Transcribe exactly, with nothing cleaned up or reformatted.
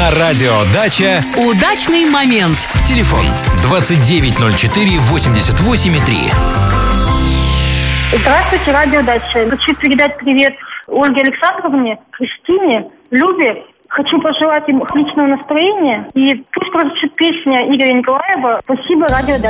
На радио «Дача» удачный момент. Телефон двадцать девять ноль четыре восемьдесят восемь три. Здравствуйте, радио «Дача». Хочу передать привет Ольге Александровне, Кристине, Любе. Хочу пожелать им отличного настроения. И пусть прозвучит песня Игоря Николаева «Спасибо, радио «Дача».